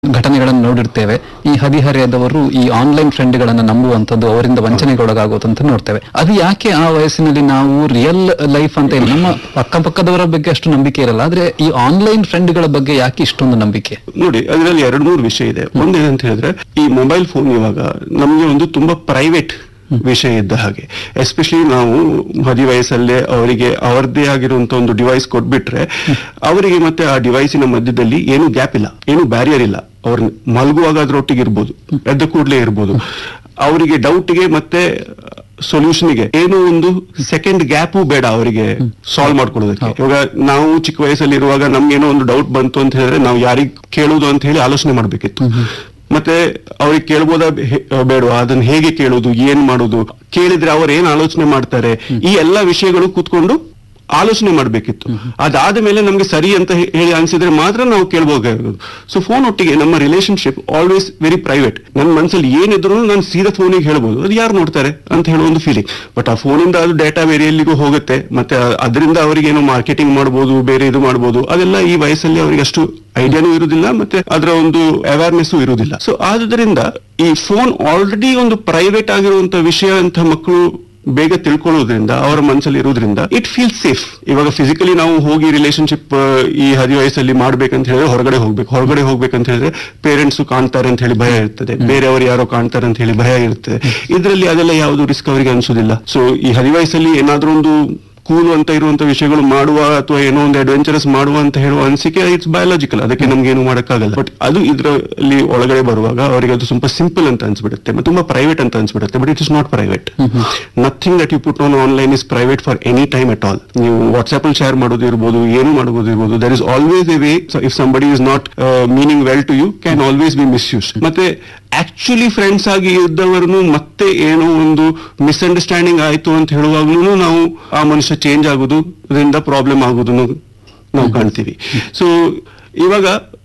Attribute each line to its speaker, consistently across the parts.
Speaker 1: ಘಟನೆಗಳನ್ನು ನೋಡಿರ್ತೇವೆ. ಈ ಹದಿಹರೆಯದವರು ಈ ಆನ್ಲೈನ್ ಫ್ರೆಂಡ್ಗಳನ್ನ ನಂಬುವಂಥದ್ದು, ಅವರಿಂದ ವಂಚನೆಗೊಳಗಾಗುವಂತ ನೋಡ್ತೇವೆ. ಅದು ಯಾಕೆ ಆ ವಯಸ್ಸಿನಲ್ಲಿ ನಾವು ರಿಯಲ್ ಲೈಫ್ ಅಂತ ಇಲ್ಲ, ನಮ್ಮ ಅಕ್ಕಪಕ್ಕದವರ ಬಗ್ಗೆ ಅಷ್ಟು ನಂಬಿಕೆ ಇರಲ್ಲ, ಆದ್ರೆ ಈ ಆನ್ಲೈನ್ ಫ್ರೆಂಡ್ಗಳ ಬಗ್ಗೆ ಯಾಕೆ ಇಷ್ಟೊಂದು ನಂಬಿಕೆ?
Speaker 2: ನೋಡಿ, ಅದರಲ್ಲಿ 2-3 ವಿಷಯ ಇದೆ. ಒಂದೇನಂತ ಹೇಳಿದ್ರೆ, ಈ ಮೊಬೈಲ್ ಫೋನ್ ಇವಾಗ ನಮ್ಗೆ ಒಂದು ತುಂಬಾ ಪ್ರೈವೇಟ್ ವಿಷಯ ಇದ್ದ ಹಾಗೆ. ಎಸ್ಪೆಷಲಿ ನಾವು ವಯಸ್ಸಲ್ಲೇ ಅವರಿಗೆ ಅವರದ್ದೇ ಆಗಿರುವಂತ ಒಂದು ಡಿವೈಸ್ ಕೊಟ್ಬಿಟ್ರೆ, ಅವರಿಗೆ ಮತ್ತೆ ಆ ಡಿವೈಸಿನ ಮಧ್ಯದಲ್ಲಿ ಏನು ಗ್ಯಾಪ್ ಇಲ್ಲ, ಏನು ಬ್ಯಾರಿಯರ್ ಇಲ್ಲ. ಅವ್ರ ಮಲಗುವಾಗ ಅದ್ರೊಟ್ಟಿಗೆ ಇರ್ಬೋದು, ಎದ್ದ ಕೂಡಲೇ ಇರ್ಬೋದು. ಅವರಿಗೆ ಡೌಟ್ಗೆ ಮತ್ತೆ ಸೊಲ್ಯೂಷನ್ಗೆ ಏನೋ ಒಂದು ಸೆಕೆಂಡ್ ಗ್ಯಾಪು ಬೇಡ ಅವರಿಗೆ ಸಾಲ್ವ್ ಮಾಡ್ಕೊಳ್ಳೋದಕ್ಕೆ. ಇವಾಗ ನಾವು ಚಿಕ್ಕ ವಯಸ್ಸಲ್ಲಿ ಇರುವಾಗ ನಮ್ಗೇನೋ ಒಂದು ಡೌಟ್ ಬಂತು ಅಂತ ಹೇಳಿದ್ರೆ ನಾವು ಯಾರಿಗ್ ಕೇಳುವುದು ಅಂತ ಹೇಳಿ ಆಲೋಚನೆ ಮಾಡ್ಬೇಕಿತ್ತು. ಮತ್ತೆ ಅವ್ರಿಗೆ ಕೇಳ್ಬೋದಾ ಬೇಡವಾ, ಅದನ್ನ ಹೇಗೆ ಕೇಳೋದು, ಏನ್ ಮಾಡೋದು, ಕೇಳಿದ್ರೆ ಅವ್ರು ಏನ್ ಆಲೋಚನೆ ಮಾಡ್ತಾರೆ, ಈ ಎಲ್ಲಾ ವಿಷಯಗಳು ಕೂತ್ಕೊಂಡು ಆಲೋಚನೆ ಮಾಡ್ಬೇಕಿತ್ತು. ಅದಾದ ಮೇಲೆ ನಮ್ಗೆ ಸರಿ ಅಂತ ಹೇಳಿ ಅನ್ಸಿದ್ರೆ ಮಾತ್ರ ನಾವು ಕೇಳ್ಬೇಕಾಗಿರೋದು. ಸೊ ಫೋನ್ ಒಟ್ಟಿಗೆ ನಮ್ಮ ರಿಲೇಶನ್ಶಿಪ್ ಆಲ್ವೇಸ್ ವೆರಿ ಪ್ರೈವೇಟ್. ನನ್ನ ಮನಸ್ಸಲ್ಲಿ ಏನಿದ್ರು ನಾನು ಸೀದಾ ಫೋನಿಗೆ ಹೇಳ್ಬೋದು, ಅದು ಯಾರು ನೋಡ್ತಾರೆ ಅಂತ ಹೇಳೋ ಒಂದು ಫೀಲಿಂಗ್. ಬಟ್ ಆ ಫೋನಿಂದ ಅದು ಡೇಟಾ ಬೇರೆ ಎಲ್ಲಿಗೂ ಹೋಗುತ್ತೆ, ಮತ್ತೆ ಅದರಿಂದ ಅವರಿಗೆ ಏನೋ ಮಾರ್ಕೆಟಿಂಗ್ ಮಾಡ್ಬೋದು, ಬೇರೆ ಇದು ಮಾಡ್ಬೋದು. ಅದೆಲ್ಲ ಈ ವಯಸ್ಸಲ್ಲಿ ಅವರಿಗೆ ಅಷ್ಟು ಐಡಿಯಾನೂ ಇರುವುದಿಲ್ಲ, ಮತ್ತೆ ಅದರ ಒಂದು ಅವೇರ್ನೆಸ್ ಇರುವುದಿಲ್ಲ. ಸೊ ಆದ್ರಿಂದ ಈ ಫೋನ್ ಆಲ್ರೆಡಿ ಒಂದು ಪ್ರೈವೇಟ್ ಆಗಿರುವಂತ ವಿಷಯ ಅಂತ ಮಕ್ಕಳು ಬೇಗ ತಿಳ್ಕೊಳ್ಳೋದ್ರಿಂದ, ಅವರ ಮನಸ್ಸಲ್ಲಿ ಇರೋದ್ರಿಂದ ಇಟ್ ಫೀಲ್ ಸೇಫ್. ಇವಾಗ ಫಿಸಿಕಲಿ ನಾವು ಹೋಗಿ ರಿಲೇಶನ್ಶಿಪ್ ಈ ವಯಸ್ಸಲ್ಲಿ ಮಾಡ್ಬೇಕಂತ ಹೇಳಿದ್ರೆ ಹೊರಗಡೆ ಹೋಗ್ಬೇಕಂತ ಹೇಳಿದ್ರೆ ಪೇರೆಂಟ್ಸ್ ಕಾಣ್ತಾರೆ ಅಂತ ಹೇಳಿ ಭಯ ಇರ್ತದೆ, ಬೇರೆಯವರು ಯಾರೋ ಕಾಣ್ತಾರೆ ಅಂತ ಹೇಳಿ ಭಯ ಇರ್ತದೆ. ಇದರಲ್ಲಿ ಅದೆಲ್ಲ ಯಾವುದು ರಿಸ್ಕ್ ಅವರಿಗೆ ಅನ್ಸೋದಿಲ್ಲ. ಸೊ ಈ ವಯಸ್ಸಲ್ಲಿ ಏನಾದ್ರೂ ಒಂದು ಕೂಲ್ ಅಂತ ಇರುವಂತ ವಿಷಯಗಳು ಮಾಡುವ ಅಥವಾ ಏನೋ ಒಂದು ಅಡ್ವೆಂಚರಸ್ ಮಾಡುವ ಅಂತ ಹೇಳುವ ಅನಿಸಿಕೆ ಇಟ್ಸ್ ಬಯಾಲಜಿಕಲ್, ಅದಕ್ಕೆ ನಮ್ಗೆ ಏನು ಮಾಡಕ್ಕಾಗಲ್ಲ. ಬಟ್ ಅದು ಇದರಲ್ಲಿ ಒಳಗಡೆ ಬರುವಾಗ ಅವರಿಗೆ ಅದು ಸ್ವಲ್ಪ ಸಿಂಪಲ್ ಅಂತ ಅನ್ಸ್ಬಿಡುತ್ತೆ, ತುಂಬಾ ಪ್ರೈವೇಟ್ ಅಂತ ಅನ್ಸ್ಬಿಡುತ್ತೆ. But it is not private. Nothing that you put on online is private for any time at all. ನೀವು ವಾಟ್ಸ್ಆಪ್ ಅಲ್ಲಿ ಶೇರ್ ಮಾಡೋದು ಇರ್ಬೋದು, ಏನು ಮಾಡೋದು ಇರ್ಬೋದು, there is always A way. If somebody is not meaning well to you, can always B misuse. ಮತ್ತೆ actually friends ಆಗಿ ಇದ್ದವರನ್ನು ಮತ್ತೆ ಏನೋ ಒಂದು ಮಿಸ್ಅಂಡರ್ಸ್ಟ್ಯಾಂಡಿಂಗ್ ಆಯ್ತು ಅಂತ ಹೇಳುವಾಗ್ಲೂ ನಾವು ಆ ಮನುಷ್ಯ ಚೇಂಜ್ ಆಗೋದು, ಅದರಿಂದ ಪ್ರಾಬ್ಲಮ್ ಆಗೋದನ್ನು ನಾವು ಕಾಣ್ತೀವಿ. ಸೊ ಇವಾಗ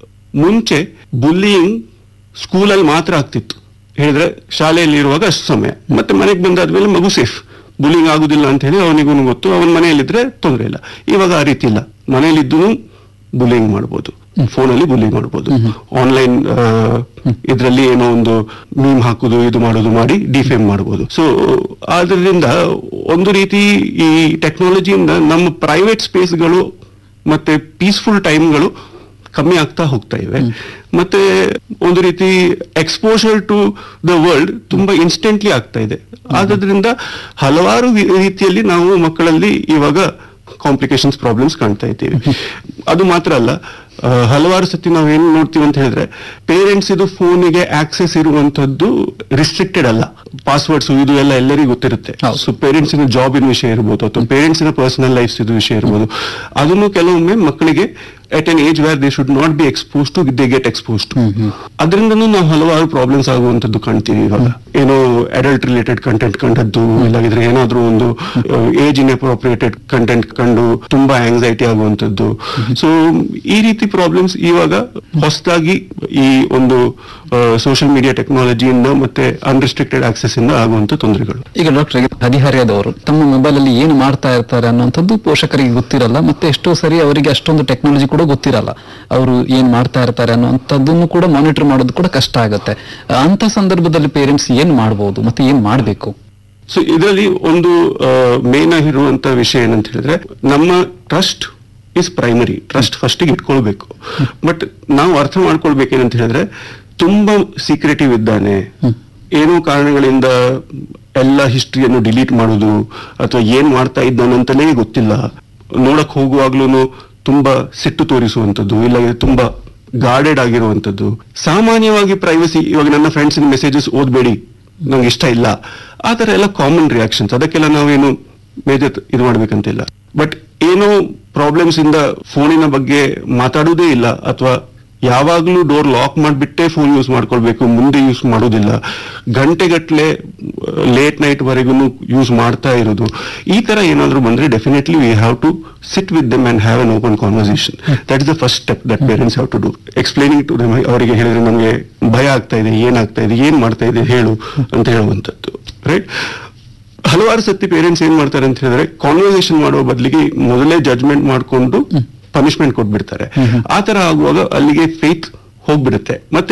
Speaker 2: ಮುಂಚೆ ಬುಲ್ಲಿಯಿಂಗ್ ಸ್ಕೂಲಲ್ಲಿ ಮಾತ್ರ ಆಗ್ತಿತ್ತು ಹೇಳಿದ್ರೆ, ಶಾಲೆಯಲ್ಲಿ ಇರುವಾಗ ಅಷ್ಟು ಸಮಯ, ಮತ್ತೆ ಮನೆಗೆ ಬಂದಾದ್ಮೇಲೆ ಮಗು ಸೇಫ್, ಬುಲ್ಲಿಂಗ್ ಆಗುದಿಲ್ಲ ಅಂತ ಹೇಳಿ ಅವನಿಗೂ ಗೊತ್ತು, ಅವನ ಮನೆಯಲ್ಲಿದ್ರೆ ತೊಂದರೆ ಇಲ್ಲ. ಇವಾಗ ಆ ರೀತಿ ಇಲ್ಲ, ಮನೆಯಲ್ಲಿದ್ದು ಬುಲ್ಲಿಂಗ್ ಮಾಡ್ಬೋದು, ಫೋನಲ್ಲಿ ಬುಲ್ಲಿಂಗ್ ಮಾಡ್ಬೋದು, ಆನ್ಲೈನ್ ಇದರಲ್ಲಿ ಏನೋ ಒಂದು ಮೀಮ್ ಹಾಕುದು, ಇದು ಮಾಡೋದು ಮಾಡಿ ಡಿಫೇಮ್ ಮಾಡ್ಬೋದು. ಸೊ ಆದ್ರಿಂದ ಒಂದು ರೀತಿ ಈ ಟೆಕ್ನಾಲಜಿಯಿಂದ ನಮ್ಮ ಪ್ರೈವೇಟ್ ಸ್ಪೇಸ್ಗಳು ಮತ್ತೆ ಪೀಸ್ಫುಲ್ ಟೈಮ್ಗಳು ಕಮ್ಮಿ ಆಗ್ತಾ ಹೋಗ್ತಾ ಇವೆ. ಮತ್ತೆ ಒಂದು ರೀತಿ ಎಕ್ಸ್ಪೋಜರ್ ಟು ದ ವರ್ಲ್ಡ್ ತುಂಬಾ ಇನ್ಸ್ಟೆಂಟ್ಲಿ ಆಗ್ತಾ ಇದೆ. ಆದ್ರಿಂದ ಹಲವಾರು ರೀತಿಯಲ್ಲಿ ನಾವು ಮಕ್ಕಳಲ್ಲಿ ಇವಾಗ ಕಾಂಪ್ಲಿಕೇಶನ್ಸ್, ಪ್ರಾಬ್ಲಮ್ಸ್ ಕಾಣ್ತಾ ಇದ್ದೀವಿ. ಅದು ಮಾತ್ರ ಅಲ್ಲ, ಹಲವಾರು ಸತಿ ನಾವು ಏನ್ ನೋಡ್ತೀವಿ ಅಂತ ಹೇಳಿದ್ರೆ, ಪೇರೆಂಟ್ಸ್ ಇದು ಫೋನಿಗೆ ಆಕ್ಸೆಸ್ ಇರುವಂತದ್ದು ರಿಸ್ಟ್ರಿಕ್ಟೆಡ್ ಅಲ್ಲ. ಪಾಸ್ವರ್ಡ್ಸ್ ಇದು ಎಲ್ಲ ಎಲ್ಲರಿಗೂ ಗೊತ್ತಿರುತ್ತೆ. ಸೊ ಪೇರೆಂಟ್ಸಿನ ಜಾಬಿನ ವಿಷಯ ಇರ್ಬೋದು, ಅಥವಾ ಪೇರೆಂಟ್ಸಿನ ಪರ್ಸನಲ್ ಲೈಫ್ಸ್ ಇದು ವಿಷಯ ಇರ್ಬೋದು, ಅದನ್ನು ಕೆಲವೊಮ್ಮೆ ಮಕ್ಕಳಿಗೆ at an age where they should not be exposed to, they get exposed to. ಅದರಿಂದನೂ ನಾವು ಹಲವಾರು ಪ್ರಾಬ್ಲಮ್ಸ್ ಆಗುವಂತದ್ದು ಕಾಣ್ತೀವಿ. ಇವಾಗ ಏನೋ ಅಡಲ್ಟ್ ರಿಲೇಟೆಡ್ ಕಂಟೆಂಟ್ ಕಂಡದ್ದು, ಇಲ್ಲಾಗಿದ್ರೆ ಏನಾದ್ರೂ ಒಂದು ಏಜ್ ಇನ್ಅಪ್ರೋಪ್ರಿಯೇಟೆಡ್ ಕಂಟೆಂಟ್ ಕಂಡು ತುಂಬಾ ಆಂಗ್ಸೈಟಿ ಆಗುವಂತದ್ದು. ಸೊ ಈ ರೀತಿ ಪ್ರಾಬ್ಲಮ್ಸ್ ಇವಾಗ ಹೊಸದಾಗಿ ಈ ಒಂದು ಸೋಷಿಯಲ್ ಮೀಡಿಯಾ ಟೆಕ್ನಾಲಜಿಯಿಂದ ಮತ್ತೆ ಅನ್ರಿಸ್ಟ್ರಿಕ್ಟೆಡ್ ಆಕ್ಸೆಸ್ ಇಂದ ಆಗುವಂತ ತೊಂದರೆಗಳು.
Speaker 1: ಈಗ ಡಾಕ್ಟರ್, ಹದಿಹರೆಯದವರು ತಮ್ಮ ಮೊಬೈಲ್ ಅಲ್ಲಿ ಏನು ಮಾಡ್ತಾ ಇರ್ತಾರೆ ಅನ್ನುವಂಥದ್ದು ಪೋಷಕರಿಗೆ ಗೊತ್ತಿರಲ್ಲ, ಮತ್ತೆ ಎಷ್ಟೋ ಸರಿ ಅವರಿಗೆ ಅಷ್ಟೊಂದು ಟೆಕ್ನಾಲಜಿ ಕೂಡ ಗೊತ್ತಿರಲ್ಲ. ಅವರು ಏನ್ ಮಾಡ್ತಾ ಇರ್ತಾರೆ ಅನ್ನುವಂಥದ್ದನ್ನು ಕೂಡ ಮಾನಿಟರ್ ಮಾಡೋದು ಕೂಡ ಕಷ್ಟ ಆಗುತ್ತೆ. ಅಂತ ಸಂದರ್ಭದಲ್ಲಿ ಪೇರೆಂಟ್ಸ್ ಏನ್ ಮಾಡಬಹುದು ಮತ್ತೆ ಏನ್ ಮಾಡಬೇಕು?
Speaker 2: ಸೊ ಇದರಲ್ಲಿ ಒಂದು ಮೇನ್ ಆಗಿರುವಂತ ವಿಷಯ ಏನಂತ ಹೇಳಿದ್ರೆ, ನಮ್ಮ ಟ್ರಸ್ಟ್ ಇಸ್ ಪ್ರೈಮರಿ. ಟ್ರಸ್ಟ್ ಫಸ್ಟಿಗೆ ಇಟ್ಕೊಳ್ಬೇಕು. ಬಟ್ ನಾವು ಅರ್ಥ ಮಾಡ್ಕೊಳ್ಬೇಕೇನಂತ ಹೇಳಿದ್ರೆ, ತುಂಬಾ ಸೀಕ್ರೆಟಿವ್ ಇದ್ದಾನೆ, ಏನೋ ಕಾರಣಗಳಿಂದ ಎಲ್ಲ ಹಿಸ್ಟ್ರಿಯನ್ನು ಡಿಲೀಟ್ ಮಾಡೋದು, ಅಥವಾ ಏನ್ ಮಾಡ್ತಾ ಇದ್ದಾನಂತಲೇ ಗೊತ್ತಿಲ್ಲ, ನೋಡಕ್ ಹೋಗುವಾಗ್ಲೂ ತುಂಬಾ ಸಿಟ್ಟು ತೋರಿಸುವಂತದ್ದು, ಇಲ್ಲ ತುಂಬಾ ಗಾರ್ಡೆಡ್ ಆಗಿರುವಂತದ್ದು, ಸಾಮಾನ್ಯವಾಗಿ ಪ್ರೈವಸಿ, ಇವಾಗ ನನ್ನ ಫ್ರೆಂಡ್ಸ್ ಮೆಸೇಜಸ್ ಓದ್ಬೇಡಿ, ನಂಗೆ ಇಷ್ಟ ಇಲ್ಲ, ಆ ತರ ಎಲ್ಲ ಕಾಮನ್ ರಿಯಾಕ್ಷನ್ಸ್. ಅದಕ್ಕೆಲ್ಲ ನಾವೇನು ಮೇಜರ್ ಇದು ಮಾಡ್ಬೇಕಂತಿಲ್ಲ. ಬಟ್ ಏನೋ ಪ್ರಾಬ್ಲಮ್ಸ್ ಇಂದ ಫೋನಿನ ಬಗ್ಗೆ ಮಾತಾಡುವುದೇ ಇಲ್ಲ, ಅಥವಾ ಯಾವಾಗ್ಲೂ ಡೋರ್ ಲಾಕ್ ಮಾಡಿಬಿಟ್ಟೆ ಫೋನ್ ಯೂಸ್ ಮಾಡ್ಕೊಳ್ಬೇಕು, ಮುಂದೆ ಯೂಸ್ ಮಾಡೋದಿಲ್ಲ, ಗಂಟೆಗಟ್ಲೆ ಲೇಟ್ ನೈಟ್ ವರೆಗೂ ಯೂಸ್ ಮಾಡ್ತಾ ಇರೋದು, ಈ ತರ ಏನಾದ್ರು ಬಂದ್ರೆ definitely we have to sit with them and have an open conversation. That is the first step that parents have to do. Explaining to them, ಅವರಿಗೆ ಹೇಳಿದ್ರೆ ನಮಗೆ ಭಯ ಆಗ್ತಾ ಇದೆ, ಏನಾಗ್ತಾ ಇದೆ, ಏನ್ ಮಾಡ್ತಾ ಇದೆ ಹೇಳು ಅಂತ ಹೇಳುವಂಥದ್ದು, ರೈಟ್? ಹಲವಾರು ಸತಿ ಪೇರೆಂಟ್ಸ್ ಏನ್ ಮಾಡ್ತಾರೆ ಅಂತ ಹೇಳಿದ್ರೆ, ಕಾನ್ವರ್ಸೇಷನ್ ಮಾಡುವ ಬದಲಿಗೆ ಮೊದಲೇ ಜಡ್ಜ್ಮೆಂಟ್ ಮಾಡ್ಕೊಂಡು ಪನಿಷ್ಮೆಂಟ್ ಕೊಟ್ಬಿಡ್ತಾರೆ. ಆ ತರ ಆಗುವಾಗ ಅಲ್ಲಿಗೆ ಫೇತ್ ಹೋಗ್ಬಿಡುತ್ತೆ. ಮತ್ತೆ